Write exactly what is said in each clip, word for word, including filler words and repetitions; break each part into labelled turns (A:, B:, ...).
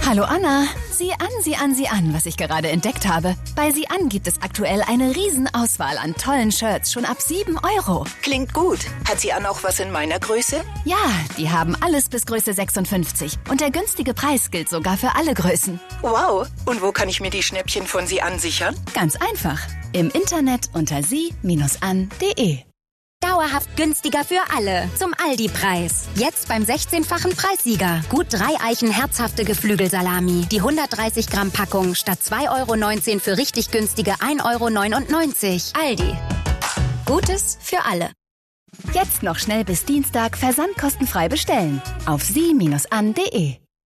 A: Hallo Anna, sieh an, sieh an, sieh an, was ich gerade entdeckt habe. Bei Sieh an gibt es aktuell eine Riesenauswahl an tollen Shirts, schon ab sieben Euro.
B: Klingt gut. Hat Sieh an auch was in meiner Größe?
A: Ja, die haben alles bis Größe sechsundfünfzig. Und der günstige Preis gilt sogar für alle Größen.
B: Wow, und wo kann ich mir die Schnäppchen von Sieh an sichern?
A: Ganz einfach, im Internet unter sie Bindestrich an punkt de.
C: Dauerhaft günstiger für alle. Zum Aldi-Preis. Jetzt beim sechzehnfachen Preissieger. Gut drei Eichen herzhafte Geflügelsalami. Die hundertdreißig Gramm Packung statt zwei Euro neunzehn für richtig günstige ein Euro neunundneunzig. Aldi. Gutes für alle.
A: Jetzt noch schnell bis Dienstag versandkostenfrei bestellen. Auf sie Bindestrich an punkt de.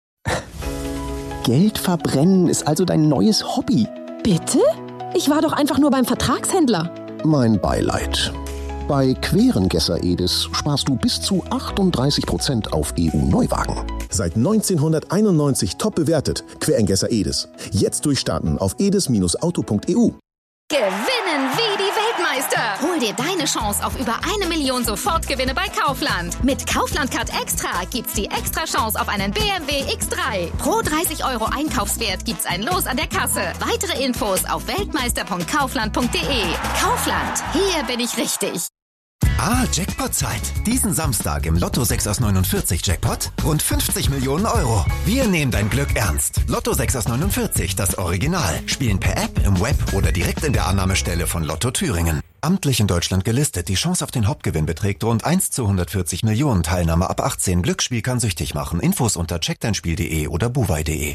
D: Geld verbrennen ist also dein neues Hobby.
E: Bitte? Ich war doch einfach nur beim Vertragshändler.
D: Mein Beileid. Bei Querengesser Edis sparst du bis zu achtunddreißig Prozent auf E U-Neuwagen.
F: Seit neunzehnhunderteinundneunzig top bewertet. Querengesser Edis. Jetzt durchstarten auf edis Bindestrich auto punkt e u.
G: Gewinnen wie die Weltmeister! Hol dir deine Chance auf über eine Million Sofortgewinne bei Kaufland. Mit Kaufland Card Extra gibt's die extra Chance auf einen B M W X drei. Pro dreißig Euro Einkaufswert gibt's ein Los an der Kasse. Weitere Infos auf weltmeister punkt kaufland punkt de. Kaufland, hier bin ich richtig.
H: Ah, Jackpot-Zeit. Diesen Samstag im Lotto sechs aus neunundvierzig Jackpot rund fünfzig Millionen Euro. Wir nehmen dein Glück ernst. Lotto sechs aus neunundvierzig, das Original. Spielen per App, im Web oder direkt in der Annahmestelle von Lotto Thüringen. Amtlich in Deutschland gelistet. Die Chance auf den Hauptgewinn beträgt rund eins zu hundertvierzig Millionen. Teilnahme ab achtzehn. Glücksspiel kann süchtig machen. Infos unter check dein spiel punkt de oder buwei punkt de.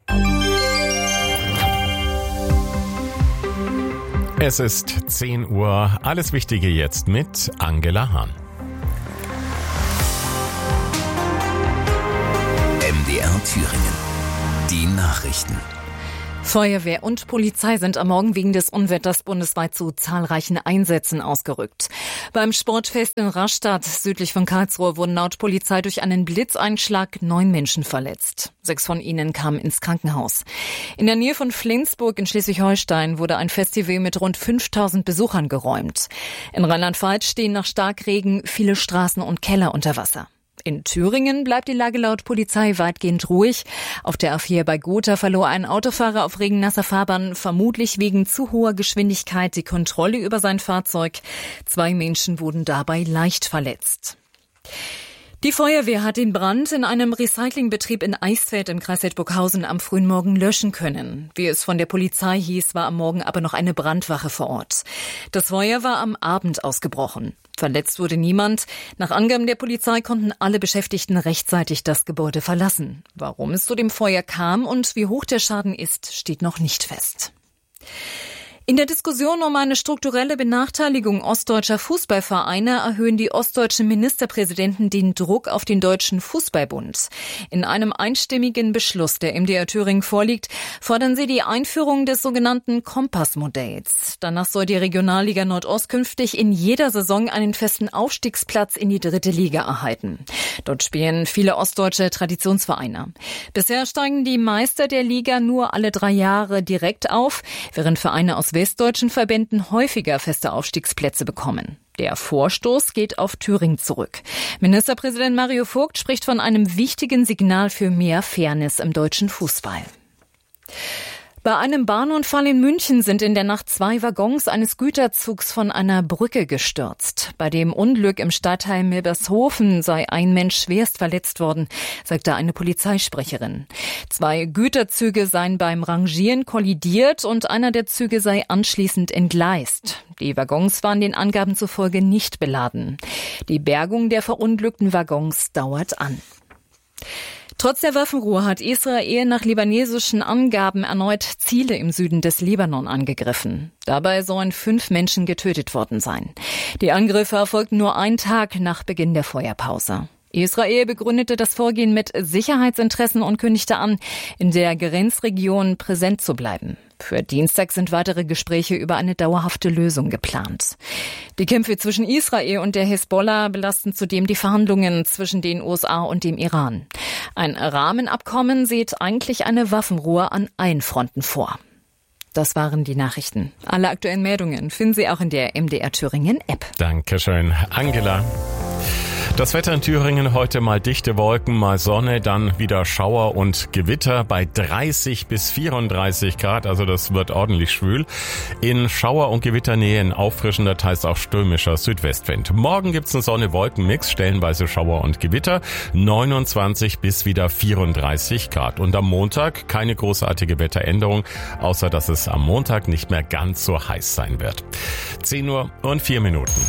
I: Es ist zehn Uhr. Alles Wichtige jetzt mit Angela Hahn.
J: M D R Thüringen. Die Nachrichten.
K: Feuerwehr und Polizei sind am Morgen wegen des Unwetters bundesweit zu zahlreichen Einsätzen ausgerückt. Beim Sportfest in Rastatt, südlich von Karlsruhe, wurden laut Polizei durch einen Blitzeinschlag neun Menschen verletzt. Sechs von ihnen kamen ins Krankenhaus. In der Nähe von Flensburg in Schleswig-Holstein wurde ein Festival mit rund fünftausend Besuchern geräumt. In Rheinland-Pfalz stehen nach Starkregen viele Straßen und Keller unter Wasser. In Thüringen bleibt die Lage laut Polizei weitgehend ruhig. Auf der A vier bei Gotha verlor ein Autofahrer auf regennasser Fahrbahn vermutlich wegen zu hoher Geschwindigkeit die Kontrolle über sein Fahrzeug. Zwei Menschen wurden dabei leicht verletzt. Die Feuerwehr hat den Brand in einem Recyclingbetrieb in Eisfeld im Kreis Hildburghausen am frühen Morgen löschen können. Wie es von der Polizei hieß, war am Morgen aber noch eine Brandwache vor Ort. Das Feuer war am Abend ausgebrochen. Verletzt wurde niemand. Nach Angaben der Polizei konnten alle Beschäftigten rechtzeitig das Gebäude verlassen. Warum es zu dem Feuer kam und wie hoch der Schaden ist, steht noch nicht fest. In der Diskussion um eine strukturelle Benachteiligung ostdeutscher Fußballvereine erhöhen die ostdeutschen Ministerpräsidenten den Druck auf den Deutschen Fußballbund. In einem einstimmigen Beschluss, der M D R Thüringen vorliegt, fordern sie die Einführung des sogenannten Kompassmodells. Danach soll die Regionalliga Nordost künftig in jeder Saison einen festen Aufstiegsplatz in die dritte Liga erhalten. Dort spielen viele ostdeutsche Traditionsvereine. Bisher steigen die Meister der Liga nur alle drei Jahre direkt auf, während Vereine aus westdeutschen Verbänden häufiger feste Aufstiegsplätze bekommen. Der Vorstoß geht auf Thüringen zurück. Ministerpräsident Mario Vogt spricht von einem wichtigen Signal für mehr Fairness im deutschen Fußball. Bei einem Bahnunfall in München sind in der Nacht zwei Waggons eines Güterzugs von einer Brücke gestürzt. Bei dem Unglück im Stadtteil Milbershofen sei ein Mensch schwerst verletzt worden, sagte eine Polizeisprecherin. Zwei Güterzüge seien beim Rangieren kollidiert und einer der Züge sei anschließend entgleist. Die Waggons waren den Angaben zufolge nicht beladen. Die Bergung der verunglückten Waggons dauert an. Trotz der Waffenruhe hat Israel nach libanesischen Angaben erneut Ziele im Süden des Libanon angegriffen. Dabei sollen fünf Menschen getötet worden sein. Die Angriffe erfolgten nur einen Tag nach Beginn der Feuerpause. Israel begründete das Vorgehen mit Sicherheitsinteressen und kündigte an, in der Grenzregion präsent zu bleiben. Für Dienstag sind weitere Gespräche über eine dauerhafte Lösung geplant. Die Kämpfe zwischen Israel und der Hisbollah belasten zudem die Verhandlungen zwischen den U S A und dem Iran. Ein Rahmenabkommen sieht eigentlich eine Waffenruhe an allen Fronten vor. Das waren die Nachrichten. Alle aktuellen Meldungen finden Sie auch in der M D R Thüringen App.
I: Dankeschön, Angela. Das Wetter in Thüringen heute mal dichte Wolken, mal Sonne, dann wieder Schauer und Gewitter bei dreißig bis vierunddreißig Grad, also das wird ordentlich schwül. In Schauer- und Gewitternähe ein auffrischender, teils auch stürmischer Südwestwind. Morgen gibt's einen Sonne-Wolken-Mix, stellenweise Schauer und Gewitter, neunundzwanzig bis wieder vierunddreißig Grad. Und am Montag keine großartige Wetteränderung, außer dass es am Montag nicht mehr ganz so heiß sein wird. zehn Uhr und vier Minuten.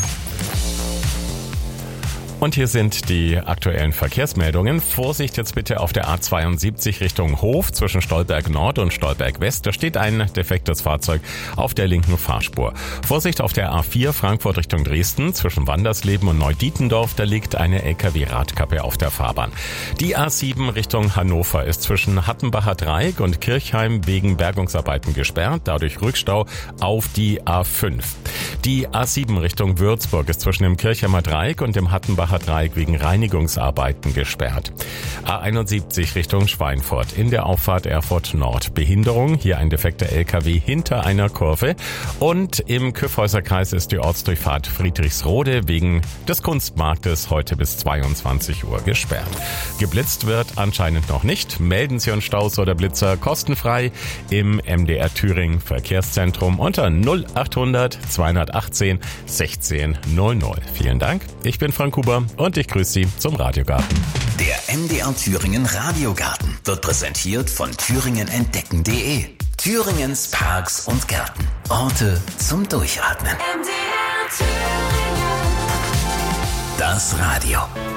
I: Und hier sind die aktuellen Verkehrsmeldungen. Vorsicht jetzt bitte auf der A zweiundsiebzig Richtung Hof zwischen Stolberg Nord und Stolberg West. Da steht ein defektes Fahrzeug auf der linken Fahrspur. Vorsicht auf der A vier Frankfurt Richtung Dresden zwischen Wandersleben und Neudietendorf. Da liegt eine L K W-Radkappe auf der Fahrbahn. Die A sieben Richtung Hannover ist zwischen Hattenbacher Dreieck und Kirchheim wegen Bergungsarbeiten gesperrt. Dadurch Rückstau auf die A fünf. Die A sieben Richtung Würzburg ist zwischen dem Kirchheimer Dreieck und dem Hattenbacher Dreieck wegen Reinigungsarbeiten gesperrt. A einundsiebzig Richtung Schweinfurt in der Auffahrt Erfurt Nord. Behinderung, hier ein defekter L K W hinter einer Kurve. Und im Kyffhäuserkreis ist die Ortsdurchfahrt Friedrichsrode wegen des Kunstmarktes heute bis zweiundzwanzig Uhr gesperrt. Geblitzt wird anscheinend noch nicht. Melden Sie uns Staus oder Blitzer kostenfrei im M D R Thüringen Verkehrszentrum unter null achthundert zweihundertachtzehn sechzehn null null. Vielen Dank. Ich bin Frank Huber und ich grüße Sie zum Radiogarten.
J: Der M D R Thüringen Radiogarten wird präsentiert von thüringen entdecken punkt de. Thüringens Parks und Gärten. Orte zum Durchatmen. M D R Thüringen. Das Radio.